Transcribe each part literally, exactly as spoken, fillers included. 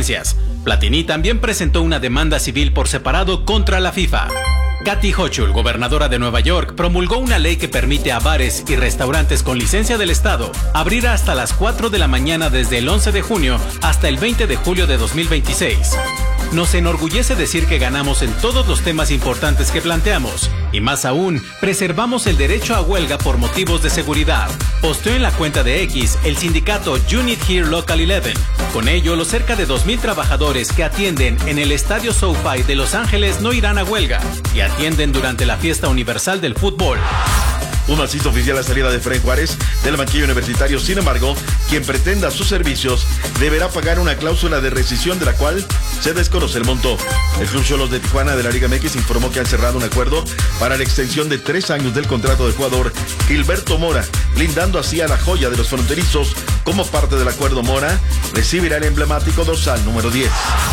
consecuencias. Platini también presentó una demanda civil por separado contra la FIFA. Kathy Hochul, gobernadora de Nueva York, promulgó una ley que permite a bares y restaurantes con licencia del estado abrir hasta las cuatro de la mañana desde el once de junio hasta el veinte de julio de dos mil veintiséis. Nos enorgullece decir que ganamos en todos los temas importantes que planteamos, y más aún, preservamos el derecho a huelga por motivos de seguridad. Posteó en la cuenta de X el sindicato Unit Here Local once. Con ello, los cerca de dos mil trabajadores que atienden en el estadio SoFi de Los Ángeles no irán a huelga y atienden durante la fiesta universal del fútbol. Pumas hizo oficial la salida de Fred Juárez del banquillo universitario. Sin embargo, quien pretenda sus servicios deberá pagar una cláusula de rescisión de la cual se desconoce el monto. El Club Xolos de Tijuana de la Liga M X informó que han cerrado un acuerdo para la extensión de tres años del contrato del jugador Gilberto Mora, blindando así a la joya de los fronterizos. Como parte del acuerdo, Mora recibirá el emblemático dorsal número diez.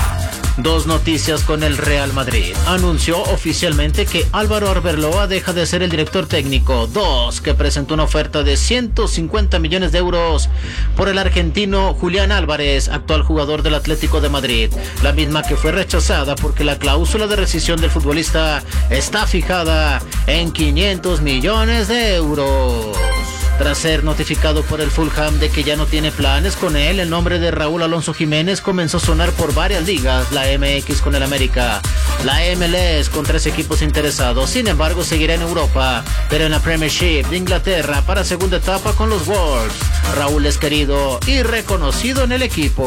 Dos noticias con el Real Madrid. Anunció oficialmente que Álvaro Arbeloa deja de ser el director técnico. Dos, que presentó una oferta de ciento cincuenta millones de euros por el argentino Julián Álvarez, actual jugador del Atlético de Madrid. La misma que fue rechazada porque la cláusula de rescisión del futbolista está fijada en quinientos millones de euros. Tras ser notificado por el Fulham de que ya no tiene planes con él, el nombre de Raúl Alonso Jiménez comenzó a sonar por varias ligas, la M X con el América, la M L S con tres equipos interesados. Sin embargo, seguirá en Europa, pero en la Premiership de Inglaterra para segunda etapa con los Wolves. Raúl es querido y reconocido en el equipo.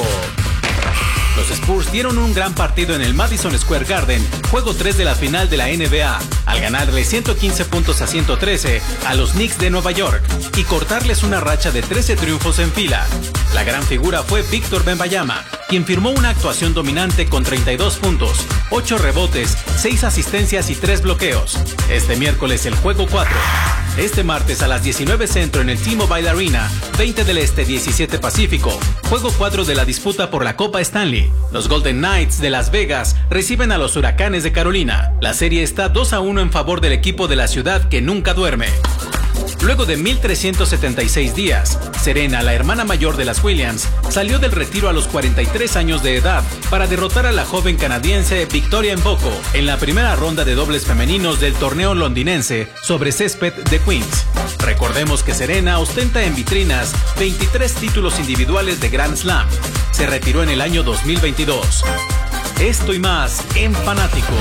Los Spurs dieron un gran partido en el Madison Square Garden, juego tres de la final de la N B A, al ganarle ciento quince puntos a ciento trece a los Knicks de Nueva York y cortarles una racha de trece triunfos en fila. La gran figura fue Víctor Wembanyama, quien firmó una actuación dominante con treinta y dos puntos, ocho rebotes, seis asistencias y tres bloqueos. Este miércoles el juego cuatro. Este martes a las diecinueve centro en el T-Mobile Arena, veinte del Este, diecisiete Pacífico, juego cuatro de la disputa por la Copa Stanley. Los Golden Knights de Las Vegas reciben a los Huracanes de Carolina. La serie está dos a uno en favor del equipo de la ciudad que nunca duerme. Luego de mil trescientos setenta y seis días, Serena, la hermana mayor de las Williams, salió del retiro a los cuarenta y tres años de edad para derrotar a la joven canadiense Victoria Mboko en la primera ronda de dobles femeninos del torneo londinense sobre césped de Queens. Recordemos que Serena ostenta en vitrinas veintitrés títulos individuales de Grand Slam. Se retiró en el año dos mil veintidós. Esto y más en Fanáticos.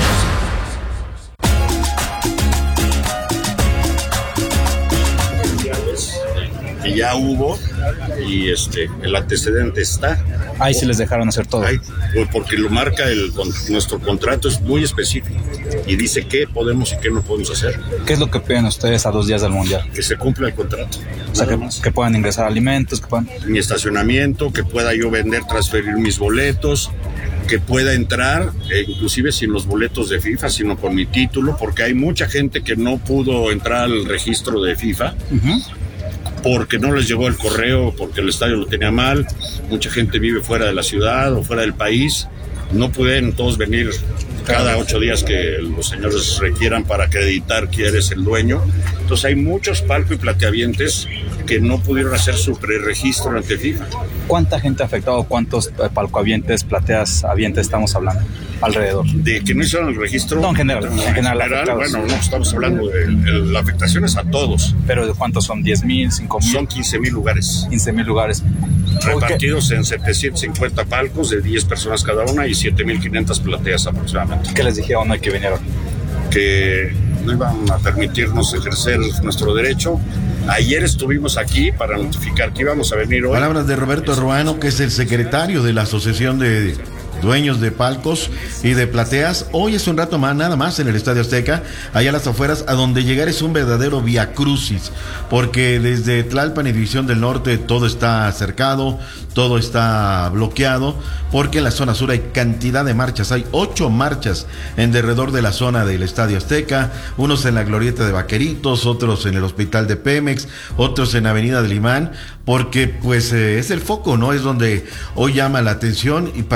Que ya hubo y este el antecedente está. Ahí sí les dejaron hacer todo. Ahí, porque lo marca el nuestro contrato, es muy específico y dice qué podemos y qué no podemos hacer. ¿Qué es lo que piden ustedes a dos días del Mundial? Que se cumpla el contrato. O sea, que, que puedan ingresar alimentos, que puedan... Mi estacionamiento, que pueda yo vender, transferir mis boletos, que pueda entrar, eh, inclusive sin los boletos de FIFA, sino con mi título, porque hay mucha gente que no pudo entrar al registro de FIFA. Uh-huh. Porque no les llegó el correo, porque el estadio lo tenía mal, mucha gente vive fuera de la ciudad o fuera del país, no pueden todos venir cada ocho días que los señores requieran para acreditar quién eres el dueño. Entonces hay muchos palco y plateavientes que no pudieron hacer su preregistro ante FIFA. ¿Cuánta gente ha afectado? ¿Cuántos palcoavientes, plateas avientes estamos hablando alrededor? De que no hicieron el registro. No, en general. En general, general bueno, no estamos hablando de, de la afectación es a todos. ¿Pero de cuántos son? ¿diez mil, cinco mil? Son quince mil lugares. quince mil lugares. Repartidos en setecientos cincuenta palcos de diez personas cada una y siete mil quinientas plateas aproximadamente. ¿Qué les dijeron hoy que vinieron? Que no iban a permitirnos ejercer nuestro derecho. Ayer estuvimos aquí para notificar que íbamos a venir hoy. Palabras de Roberto Ruano, que es el secretario de la Asociación de Dueños de Palcos y de Plateas. Hoy es un rato más, nada más en el Estadio Azteca, allá a las afueras, a donde llegar es un verdadero viacrucis, porque desde Tlalpan y División del Norte todo está cercado, todo está bloqueado, porque en la zona sur hay cantidad de marchas, hay ocho marchas en derredor de la zona del Estadio Azteca, unos en la Glorieta de Vaqueritos, otros en el Hospital de Pemex, otros en Avenida del Imán, porque pues eh, es el foco, ¿no? Es donde hoy llama la atención, y para llegar a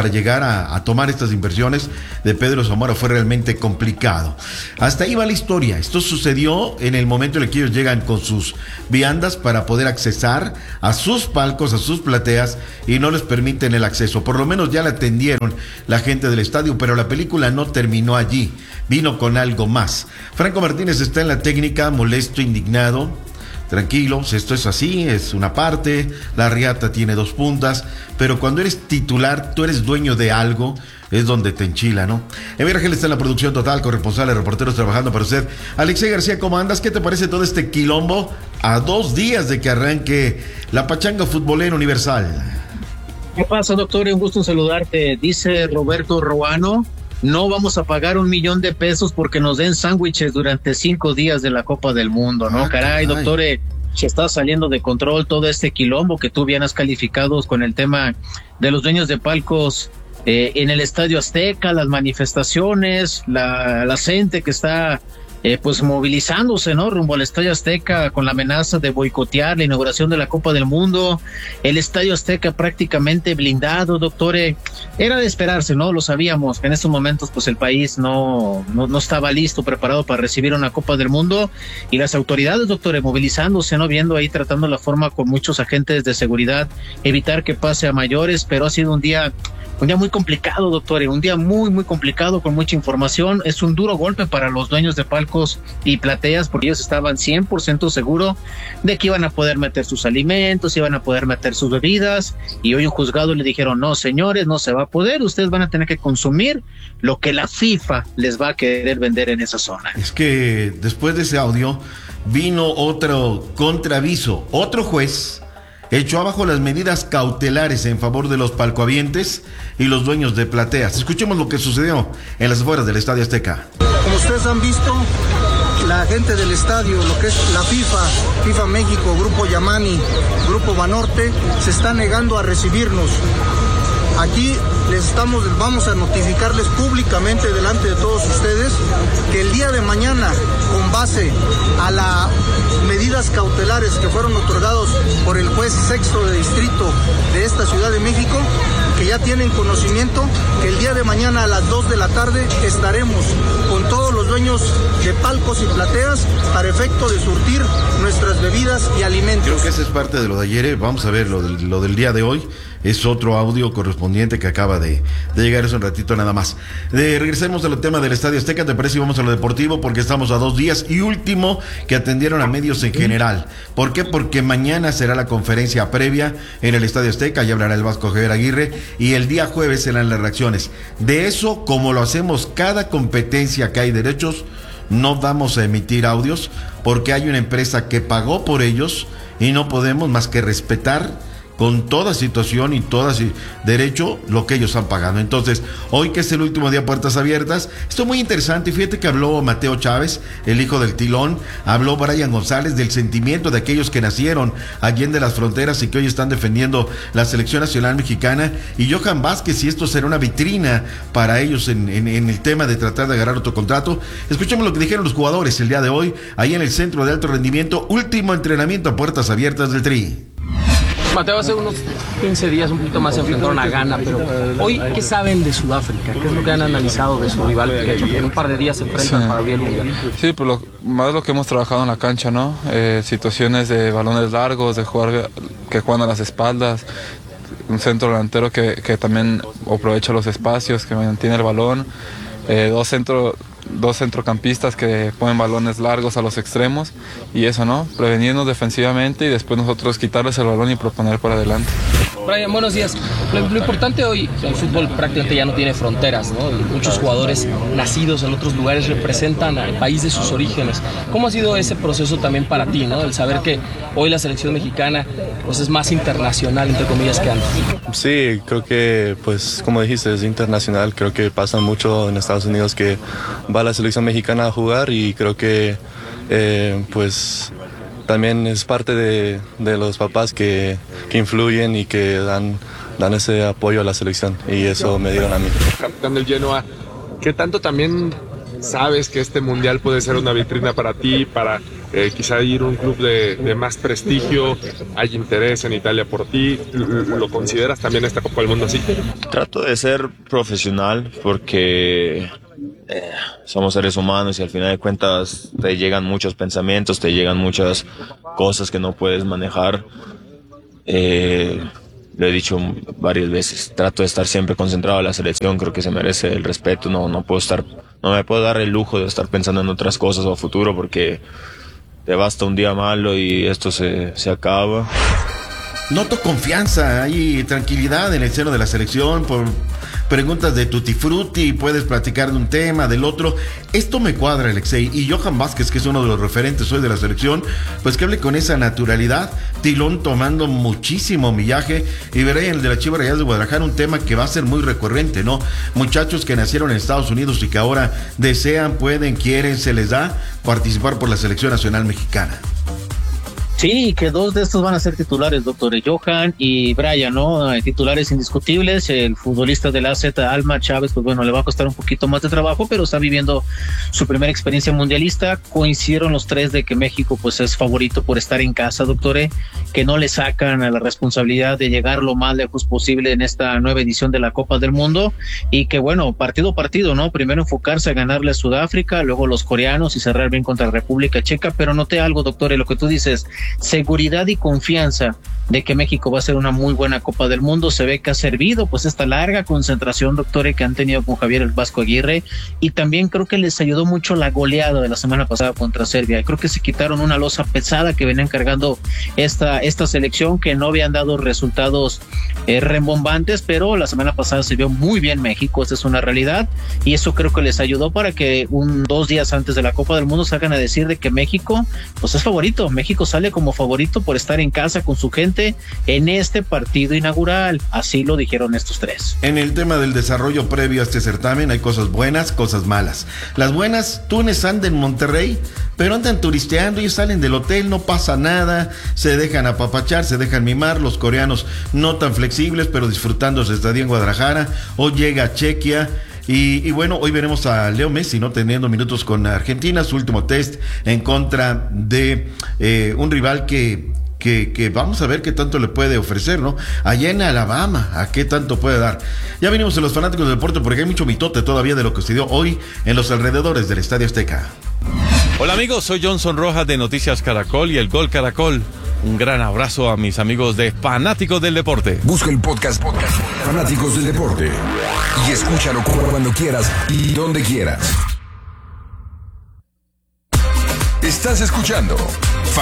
a, a tomar estas inversiones de Pedro Zamora fue realmente complicado. Hasta ahí va la historia. Esto sucedió en el momento en el que ellos llegan con sus viandas para poder accesar a sus palcos, a sus plateas, y no les permiten el acceso. Por lo menos ya la atendieron la gente del estadio, pero la película no terminó allí, vino con algo más. Franco Martínez está en la técnica, molesto, indignado. Tranquilos, esto es así, es una parte, la riata tiene dos puntas, pero cuando eres titular, tú eres dueño de algo, es donde te enchila, ¿no? Emir Argel está en la producción total, corresponsal, reporteros trabajando para usted. Alexei García, ¿cómo andas? ¿Qué te parece todo este quilombo a dos días de que arranque la pachanga futbolera universal? ¿Qué pasa, doctor? Un gusto en saludarte. Dice Roberto Roano, no vamos a pagar un millón de pesos porque nos den sándwiches durante cinco días de la Copa del Mundo, ¿no? Ah, caray, caray, doctor, eh, se está saliendo de control todo este quilombo que tú bien has calificado con el tema de los dueños de palcos eh, en el Estadio Azteca, las manifestaciones, la, la gente que está Eh, pues movilizándose, ¿no? Rumbo al Estadio Azteca con la amenaza de boicotear la inauguración de la Copa del Mundo, el Estadio Azteca prácticamente blindado, doctor, eh, era de esperarse, ¿no? Lo sabíamos, que en estos momentos pues el país no, no, no estaba listo, preparado para recibir una Copa del Mundo, y las autoridades, doctor, eh, movilizándose, ¿no? Viendo ahí, tratando la forma con muchos agentes de seguridad, evitar que pase a mayores, pero ha sido un día Un día muy complicado, doctor, un día muy, muy complicado, con mucha información. Es un duro golpe para los dueños de palcos y plateas, porque ellos estaban cien por ciento seguros de que iban a poder meter sus alimentos, iban a poder meter sus bebidas, y hoy un juzgado le dijeron, no, señores, no se va a poder, ustedes van a tener que consumir lo que la FIFA les va a querer vender en esa zona. Es que después de ese audio vino otro contraaviso, otro juez echó abajo las medidas cautelares en favor de los palcohabientes y los dueños de plateas. Escuchemos lo que sucedió en las afueras del Estadio Azteca. Como ustedes han visto, la gente del estadio, lo que es la FIFA, FIFA México, Grupo Yamani, Grupo Banorte, se está negando a recibirnos. Aquí les estamos, vamos a notificarles públicamente delante de todos ustedes que el día de mañana, con base a las medidas cautelares que fueron otorgados por el juez sexto de distrito de esta Ciudad de México, que ya tienen conocimiento, que el día de mañana a las dos de la tarde estaremos con todos los dueños de palcos y plateas para efecto de surtir nuestras bebidas y alimentos. Creo que esa es parte de lo de ayer. Vamos a ver lo del, lo del día de hoy. Es otro audio correspondiente que acaba de, de llegar hace un ratito nada más. De, regresemos al tema del Estadio Azteca, ¿te parece? Y vamos a lo deportivo, porque estamos a dos días. Y último, que atendieron a medios en general. ¿Por qué? Porque mañana será la conferencia previa en el Estadio Azteca, ya hablará el Vasco Javier Aguirre, y el día jueves serán las reacciones. De eso, como lo hacemos cada competencia que hay derechos, no vamos a emitir audios, porque hay una empresa que pagó por ellos y no podemos más que respetar con toda situación y todo derecho lo que ellos han pagado. Entonces, hoy que es el último día puertas abiertas, esto es muy interesante. Y fíjate que habló Mateo Chávez, el hijo del Tilón, habló Brian González del sentimiento de aquellos que nacieron allí en de las fronteras y que hoy están defendiendo la selección nacional mexicana, y Johan Vázquez, y esto será una vitrina para ellos en, en, en el tema de tratar de agarrar otro contrato. Escuchemos lo que dijeron los jugadores el día de hoy, ahí en el Centro de Alto Rendimiento, último entrenamiento a puertas abiertas del Tri. Mateo, hace unos quince días, un poquito más, se enfrentaron a Ghana, pero hoy, ¿qué saben de Sudáfrica? ¿Qué es lo que han analizado de su rival? Que en un par de días se enfrentan sí. para abrir el mundial. Sí, pues lo, más lo que hemos trabajado en la cancha, ¿no? Eh, situaciones de balones largos, de jugar que juegan a las espaldas, un centro delantero que, que también aprovecha los espacios, que mantiene el balón, eh, dos centros... dos centrocampistas que ponen balones largos a los extremos, y eso, ¿no? Prevenirnos defensivamente y después nosotros quitarles el balón y proponer por adelante. Brian, buenos días. Lo, lo importante hoy, el fútbol prácticamente ya no tiene fronteras, ¿no? Muchos jugadores nacidos en otros lugares representan al país de sus orígenes. ¿Cómo ha sido ese proceso también para ti, ¿no? El saber que hoy la selección mexicana pues, es más internacional, entre comillas, que antes. Sí, creo que, pues, como dijiste, es internacional. Creo que pasa mucho en Estados Unidos que va la selección mexicana a jugar, y creo que, eh, pues... también es parte de, de los papás que, que influyen y que dan, dan ese apoyo a la selección, y eso me dieron a mí. Capitán del Genoa, ¿qué tanto también sabes que este mundial puede ser una vitrina para ti, para eh, quizá ir a un club de, de más prestigio, hay interés en Italia por ti, ¿lo consideras también esta Copa del Mundo así? Trato de ser profesional porque eh, somos seres humanos y al final de cuentas te llegan muchos pensamientos, te llegan muchas cosas que no puedes manejar. Eh, lo he dicho varias veces, trato de estar siempre concentrado en la selección, creo que se merece el respeto, no, no puedo estar, no me puedo dar el lujo de estar pensando en otras cosas o a futuro porque te basta un día malo y esto se, se acaba. Noto confianza, hay tranquilidad en el seno de la selección por preguntas de tutti frutti, puedes platicar de un tema, del otro. Esto me cuadra, Alexei. Y Johan Vázquez, que es uno de los referentes hoy de la selección, pues que hable con esa naturalidad. Tilón tomando muchísimo millaje. Y veré en el de la Chivas Rayadas de Guadalajara un tema que va a ser muy recurrente, ¿no? Muchachos que nacieron en Estados Unidos y que ahora desean, pueden, quieren, se les da participar por la selección nacional mexicana. Sí, que dos de estos van a ser titulares, doctor Johan y Brian, ¿no? Titulares indiscutibles. El futbolista del A Z, Alma Chávez, pues bueno, le va a costar un poquito más de trabajo, pero está viviendo su primera experiencia mundialista. Coincidieron los tres de que México pues es favorito por estar en casa, doctore, que no le sacan a la responsabilidad de llegar lo más lejos posible en esta nueva edición de la Copa del Mundo y que bueno, partido a partido, ¿no? Primero enfocarse a ganarle a Sudáfrica, luego los coreanos y cerrar bien contra la República Checa, pero noté algo, doctor, lo que tú dices, seguridad y confianza de que México va a ser una muy buena Copa del Mundo. Se ve que ha servido pues esta larga concentración, doctores, que han tenido con Javier el Vasco Aguirre, y también creo que les ayudó mucho la goleada de la semana pasada contra Serbia. Creo que se quitaron una losa pesada que venían cargando esta, esta selección, que no habían dado resultados eh, rembombantes, pero la semana pasada se vio muy bien México, esta es una realidad, y eso creo que les ayudó para que un dos días antes de la Copa del Mundo salgan a decir de que México pues es favorito. México sale como favorito por estar en casa con su gente en este partido inaugural, así lo dijeron estos tres. En el tema del desarrollo previo a este certamen hay cosas buenas, cosas malas. Las buenas, Túnez anda en Monterrey, pero andan turisteando, ellos salen del hotel, no pasa nada, se dejan apapachar, se dejan mimar. Los coreanos no tan flexibles, pero disfrutando su estadía en Guadalajara. Hoy llega a Chequia. Y, y bueno, hoy veremos a Leo Messi, ¿no? Teniendo minutos con Argentina, su último test en contra de eh, un rival que, que, que vamos a ver qué tanto le puede ofrecer, ¿no? Allá en Alabama, ¿a qué tanto puede dar? Ya venimos en los fanáticos del deporte porque hay mucho mitote todavía de lo que sucedió hoy en los alrededores del Estadio Azteca. Hola amigos, soy Johnson Rojas de Noticias Caracol y el Gol Caracol. Un gran abrazo a mis amigos de Fanáticos del Deporte. Busca el podcast, podcast Fanáticos del Deporte y escúchalo cuando quieras y donde quieras. Estás escuchando